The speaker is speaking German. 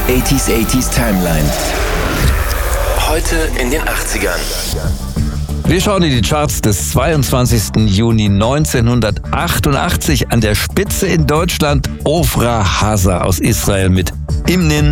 80s Timeline. Heute in den 80ern. Wir schauen in die Charts des 22. Juni 1988. An der Spitze in Deutschland Ofra Haza aus Israel mit Imnin